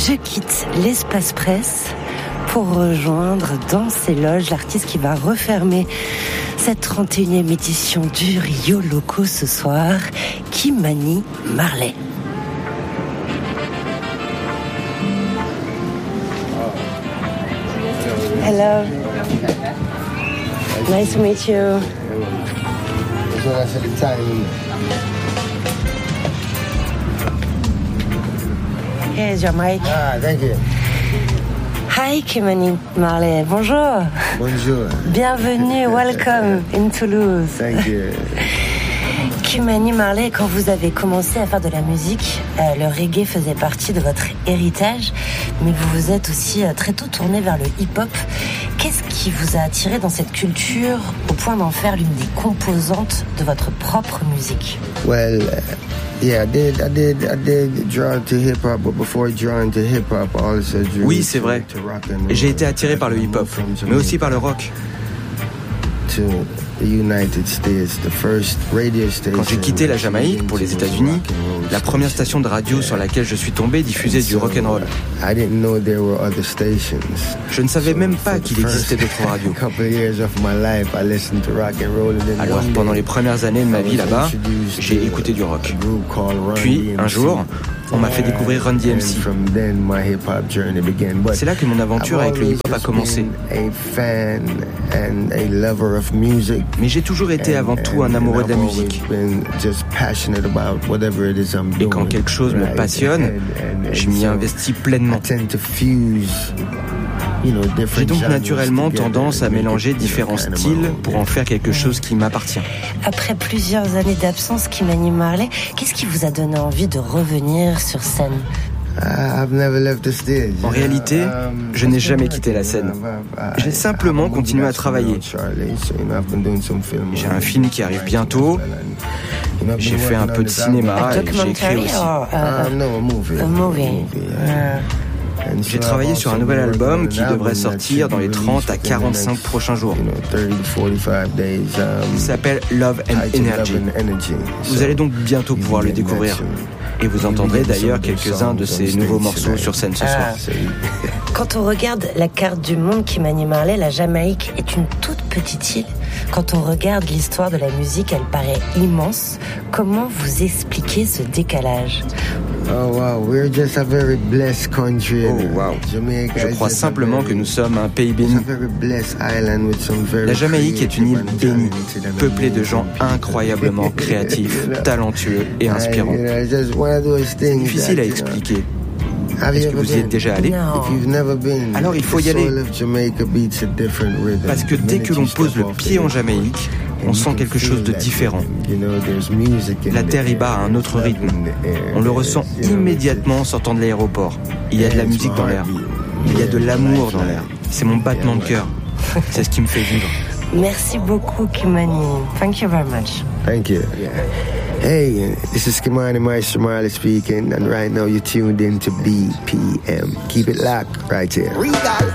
Je quitte l'Espace Presse pour rejoindre dans ces loges l'artiste qui va refermer cette 31e édition du Rio Loco ce soir, Kimani Marley. Hello. Nice to meet you. Here's your mic. Ah, thank you. Hi, Kimani Marley. Bonjour. Bonjour. Bienvenue, welcome in Toulouse. Thank you. Kimani Marley, quand vous avez commencé à faire de la musique, le reggae faisait partie de votre héritage, mais vous vous êtes aussi très tôt tourné vers le hip-hop. Qu'est-ce qui vous a attiré dans cette culture au point d'en faire l'une des composantes de votre propre musique? Well, yeah, I did draw to hip hop, but before drawing to hip hop, I also drew. Oui, c'est vrai. J'ai été attiré par le hip-hop, mais aussi par le rock. Quand j'ai quitté la Jamaïque pour les États-Unis, la première station de radio sur laquelle je suis tombé diffusait du rock'n'roll. Je ne savais même pas qu'il existait d'autres radios. Alors pendant les premières années de ma vie là-bas, j'ai écouté du rock. Puis un jour, on m'a fait découvrir Run DMC. C'est là que mon aventure avec le hip-hop a commencé. Mais j'ai toujours été avant tout un amoureux de la musique. Et quand quelque chose me passionne, je m'y investis pleinement. J'ai donc naturellement tendance à mélanger différents styles pour en faire quelque chose qui m'appartient. Après plusieurs années d'absence, Kimani Marley, qu'est-ce qui vous a donné envie de revenir sur scène? En réalité, je n'ai jamais quitté la scène. J'ai simplement continué à travailler. J'ai un film qui arrive bientôt. J'ai fait un peu de cinéma et j'ai écrit aussi. J'ai travaillé sur un nouvel album qui devrait sortir dans les 30 à 45 prochains jours. Il s'appelle Love and Energy. Vous allez donc bientôt pouvoir le découvrir. Et vous entendrez d'ailleurs quelques-uns de ces nouveaux morceaux sur scène ce soir. Quand on regarde la carte du monde, Kimani Marley, la Jamaïque est une toute petite île. Quand on regarde l'histoire de la musique, elle paraît immense. Comment vous expliquez ce décalage? Oh wow, je crois simplement que nous sommes un pays béni. La Jamaïque est une île bénie, peuplée de gens incroyablement créatifs, talentueux et inspirants. C'est difficile à expliquer. Est-ce que vous y êtes déjà allé? Alors il faut y aller. Parce que dès que l'on pose le pied en Jamaïque, on sent quelque chose de différent. La terre y bat à un autre rythme. On le ressent immédiatement en sortant de l'aéroport. Il y a de la musique dans l'air. Il y a de l'amour dans l'air. C'est mon battement de cœur. C'est ce qui me fait vivre. Merci beaucoup, Kimani. Thank you very much. Thank you. Hey, this is Kimani Marley speaking, and right now you're tuned in to BPM. Keep it locked right here.